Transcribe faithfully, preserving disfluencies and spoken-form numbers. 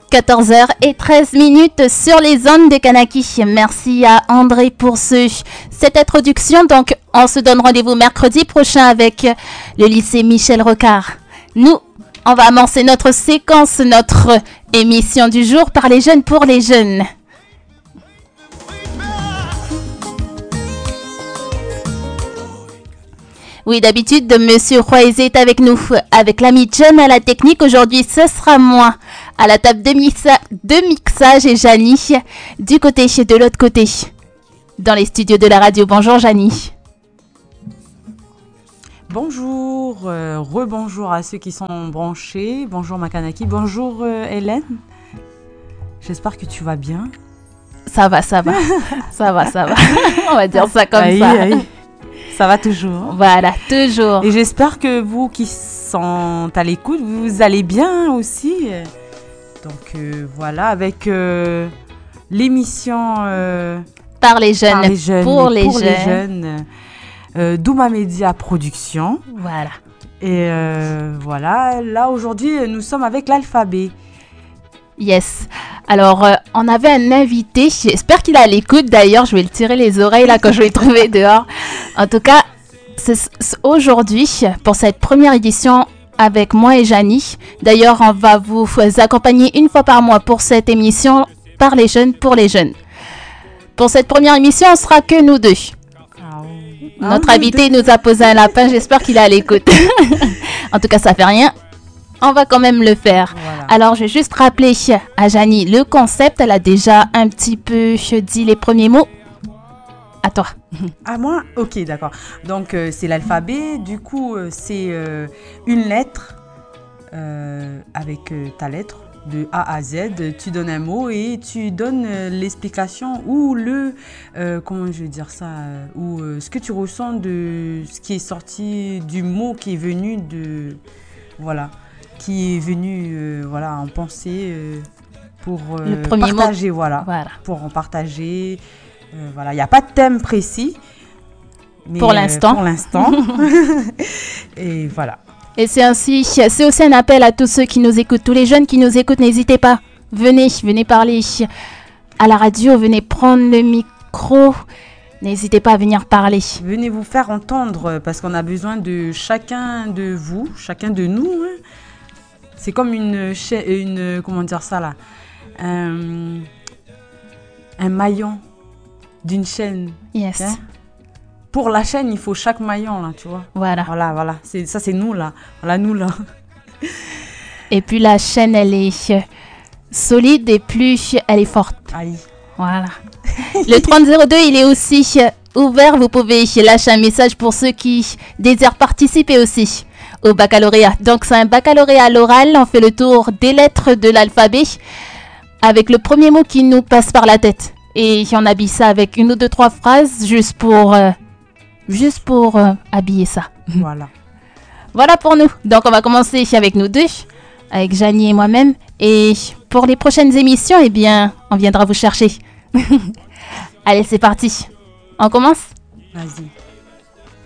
quatorze heures treize minutes sur les ondes de Kanaki. Merci à André pour ce, cette introduction. Donc, on se donne rendez-vous mercredi prochain avec le lycée Michel Rocard. Nous, on va amorcer notre séquence, notre émission du jour par les jeunes pour les jeunes. Oui, d'habitude, Monsieur Roisé est avec nous, avec l'ami John à la technique. Aujourd'hui, ce sera moi à la table de, mixa- de mixage et Janie du côté, de l'autre côté, dans les studios de la radio. Bonjour Janie. Bonjour, euh, rebonjour à ceux qui sont branchés. Bonjour Makanaki, bonjour euh, Hélène. J'espère que tu vas bien. Ça va, ça va, ça va, ça va. On va dire ça comme aïe, ça. Aïe. Ça va toujours. Voilà, toujours. Et j'espère que vous qui sont à l'écoute, vous allez bien aussi. Donc euh, voilà, avec euh, l'émission euh, par les jeunes, par les jeunes pour, les, pour jeunes. les jeunes, euh, Douma Média Production. Voilà. Et euh, voilà, là aujourd'hui, nous sommes avec l'alphabet. Yes. Alors, euh, on avait un invité. J'espère qu'il est à l'écoute. D'ailleurs, je vais le tirer les oreilles là quand je vais le trouver dehors. En tout cas, c'est, c'est aujourd'hui, pour cette première édition avec moi et Janie. D'ailleurs, on va vous accompagner une fois par mois pour cette émission par les jeunes, pour les jeunes. Pour cette première émission, on sera que nous deux. Ah, oui. Notre ah, invité nous a posé un lapin. J'espère qu'il est à l'écoute. En tout cas, ça fait rien. On va quand même le faire. Voilà. Alors, je vais juste rappeler à Janie le concept. Elle a déjà un petit peu dit les premiers mots. À toi. À moi ? Ok, d'accord. Donc, euh, c'est l'alphabet. Du coup, euh, c'est euh, une lettre euh, avec euh, ta lettre de A à Z. Tu donnes un mot et tu donnes euh, l'explication ou le... Euh, comment je vais dire ça euh, Ou euh, ce que tu ressens de ce qui est sorti du mot qui est venu de... Voilà. Qui est venu euh, voilà, en pensée euh, pour euh, le premier partager, mot. Voilà, voilà. Pour en partager. Euh, voilà. Il n'y a pas de thème précis. Mais, pour l'instant. Euh, pour l'instant. Et voilà. Et c'est ainsi, c'est aussi un appel à tous ceux qui nous écoutent, tous les jeunes qui nous écoutent, n'hésitez pas. Venez, venez parler à la radio, venez prendre le micro. N'hésitez pas à venir parler. Venez vous faire entendre parce qu'on a besoin de chacun de vous, chacun de nous. Hein. C'est comme une, une, comment dire ça là, un, un maillon d'une chaîne. Yes. Hein? Pour la chaîne, il faut chaque maillon là, tu vois. Voilà. Voilà, voilà. C'est, ça, c'est nous là. Voilà, nous là. Et puis la chaîne, elle est solide et plus elle est forte. Aïe. Voilà. Le trente zéro deux, il est aussi ouvert. Vous pouvez lâcher un message pour ceux qui désirent participer aussi au baccalauréat. Donc, c'est un baccalauréat à l'oral. On fait le tour des lettres de l'alphabet avec le premier mot qui nous passe par la tête. Et on habille ça avec une ou deux, trois phrases juste pour, euh, juste pour euh, habiller ça. Voilà. Voilà pour nous. Donc, on va commencer avec nous deux, avec Janie et moi-même. Et pour les prochaines émissions, eh bien, on viendra vous chercher. Allez, c'est parti. On commence ? Vas-y.